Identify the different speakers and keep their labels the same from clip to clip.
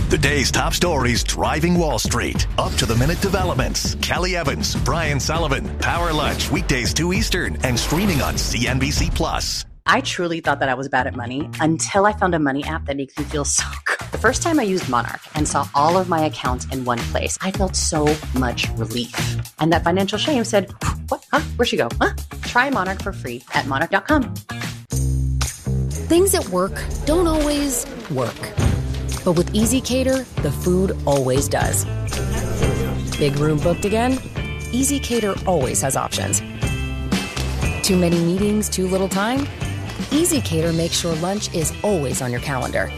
Speaker 1: The day's top stories driving Wall Street. Up-to-the-minute developments. Kelly Evans, Brian Sullivan. Power Lunch, weekdays 2 Eastern, and streaming on CNBC+.
Speaker 2: I truly thought that I was bad at money until I found a money app that makes me feel so good. The first time I used Monarch and saw all of my accounts in one place, I felt so much relief. And that financial shame said, what? Huh? Where'd she go? Huh? Try Monarch for free at monarch.com.
Speaker 3: Things at work don't always work. But with ezCater, the food always does. Big room booked again? ezCater always has options. Too many meetings, too little time? ezCater makes sure lunch is always on your calendar.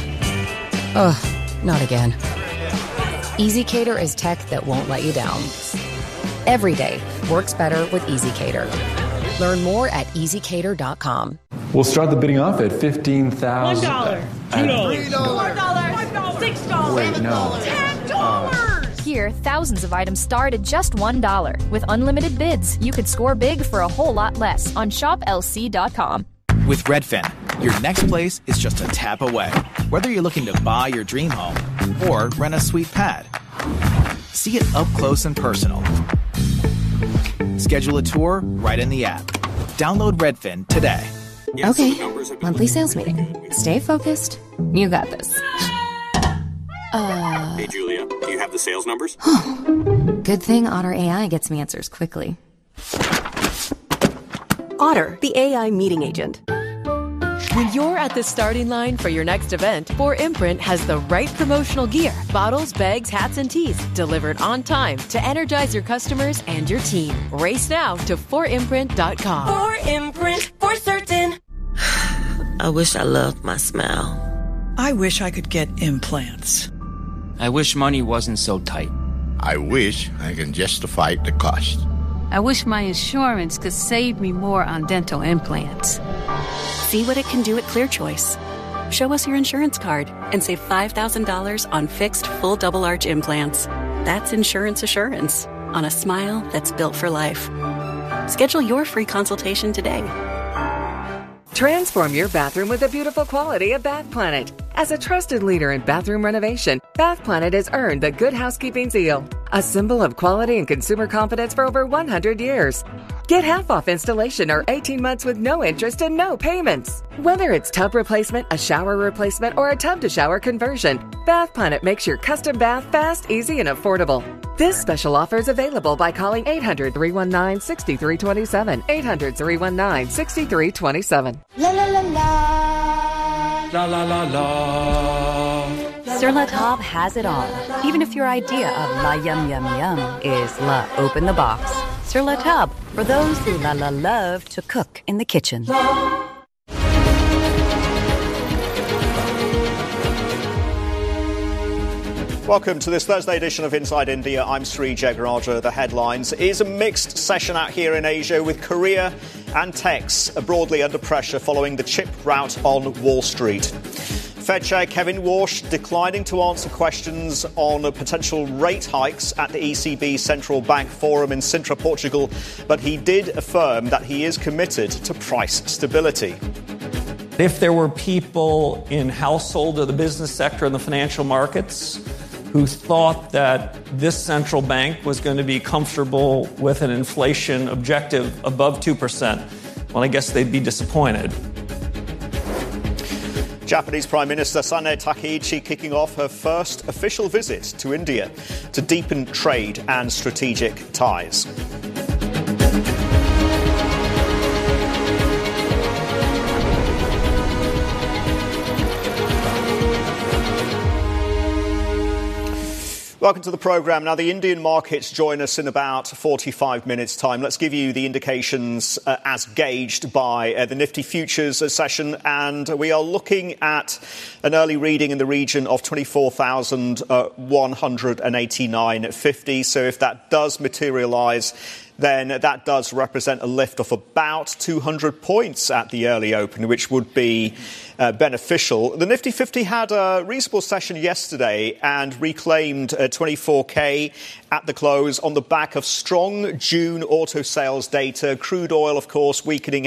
Speaker 3: Ugh, not again. ezCater is tech that won't let you down. Every day works better with ezCater. Learn more at ezCater.com.
Speaker 4: We'll start the bidding off at $15,000.
Speaker 5: $1, $2, $3, $4, $6.
Speaker 4: Wait, no.
Speaker 5: $10.
Speaker 6: Here, thousands of items start at just $1. With unlimited bids, you could score big for a whole lot less on shoplc.com.
Speaker 7: With Redfin, your next place is just a tap away. Whether you're looking to buy your dream home or rent a sweet pad, see it up close and personal. Schedule a tour right in the app. Download Redfin today.
Speaker 3: Okay, monthly sales meeting. Stay focused. You got this.
Speaker 8: Hey, Julia, do you have the sales numbers?
Speaker 3: Good thing Otter AI gets me answers quickly.
Speaker 9: Otter, the AI meeting agent.
Speaker 10: When you're at the starting line for your next event, 4imprint has the right promotional gear, bottles, bags, hats, and tees, delivered on time to energize your customers and your team. Race now to 4imprint.com.
Speaker 9: 4imprint, for certain.
Speaker 11: I wish I loved my smile.
Speaker 12: I wish I could get implants.
Speaker 13: I wish money wasn't so tight.
Speaker 14: I wish I can justify the cost.
Speaker 15: I wish my insurance could save me more on dental implants.
Speaker 9: See what it can do at ClearChoice. Show us your insurance card and save $5,000 on fixed full double arch implants. That's insurance assurance on a smile that's built for life. Schedule your free consultation today.
Speaker 16: Transform your bathroom with the beautiful quality of Bath Planet. As a trusted leader in bathroom renovation, Bath Planet has earned the Good Housekeeping seal, a symbol of quality and consumer confidence for over 100 years. Get half off installation or 18 months with no interest and no payments. Whether it's tub replacement, a shower replacement, or a tub-to-shower conversion, Bath Planet makes your custom bath fast, easy, and affordable. This special offer is available by calling 800-319-6327. 800-319-6327.
Speaker 17: La la la la.
Speaker 18: La la la la.
Speaker 2: Sur La Table has it all. Even if your idea of la yum yum yum is la open the box. Sur La Table, for those who love to cook in the kitchen.
Speaker 19: Welcome to this Thursday edition of Inside India. I'm Sri Jagaraja. The headlines is a mixed session out here in Asia, with Korea and techs broadly under pressure following the chip rout on Wall Street. Fed Chair Kevin Warsh declining to answer questions on potential rate hikes at the ECB Central Bank Forum in Sintra, Portugal, but he did affirm that he is committed to price stability.
Speaker 20: If there were people in household or the business sector and the financial markets who thought that this central bank was going to be comfortable with an inflation objective above 2%, well, I guess they'd be disappointed.
Speaker 19: Japanese Prime Minister Sanae Takaichi kicking off her first official visit to India to deepen trade and strategic ties. Welcome to the programme. Now, the Indian markets join us in about 45 minutes' time. Let's give you the indications as gauged by the Nifty Futures session. And we are looking at an early reading in the region of 24,189.50. So if that does materialise, then that does represent a lift of about 200 points at the early open, which would be beneficial. The Nifty 50 had a reasonable session yesterday and reclaimed 24K at the close on the back of strong June auto sales data. Crude oil, of course, weakening